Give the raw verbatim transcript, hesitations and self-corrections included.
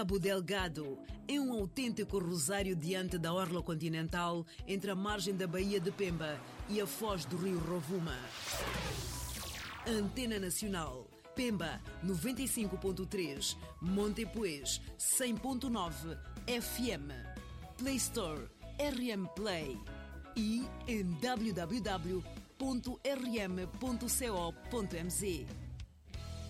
Cabo Delgado é um autêntico rosário diante da orla continental entre a margem da Baía de Pemba e a foz do rio Rovuma. Antena Nacional, Pemba noventa e cinco ponto três, Montepuez cem ponto nove F M, Play Store, R M Play e em w w w ponto r m ponto co ponto m z.